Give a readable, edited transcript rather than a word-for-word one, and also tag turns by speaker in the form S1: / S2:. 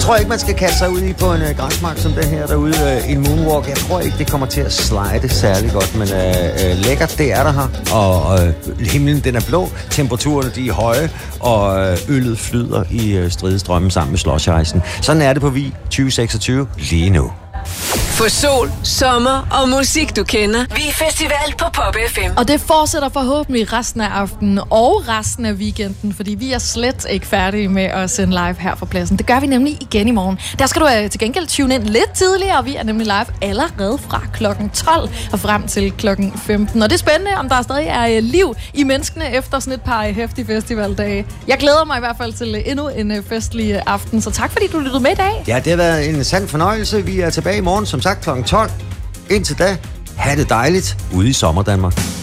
S1: tror jeg ikke, man skal kaste sig ud i på en græsmark som den her derude. En moonwalk. Jeg tror ikke, det kommer til at slide særlig godt, men lækkert, det er der her. Og himlen, den er blå. Temperaturerne, de er høje. Og øllet flyder i stridestrømmen sammen med slushicen. Sådan er det på Vi 2026 lige nu.
S2: Få sol, sommer og musik, du kender. Vi er festival på Pop FM.
S3: Og det fortsætter forhåbentlig resten af aftenen og resten af weekenden, fordi vi er slet ikke færdige med at sende live her fra pladsen. Det gør vi nemlig igen i morgen. Der skal du til gengæld tune ind lidt tidligere. Vi er nemlig live allerede fra klokken 12 og frem til klokken 15. Og det er spændende, om der stadig er liv i menneskene efter sådan et par heftige festivaldage. Jeg glæder mig i hvert fald til endnu en festlig aften, så tak fordi du lyttede med i dag.
S1: Ja, det har været en sand fornøjelse. Vi er tilbage i morgen, som sagt, klokken 12. Indtil da, have det dejligt ude i Sommerdanmark.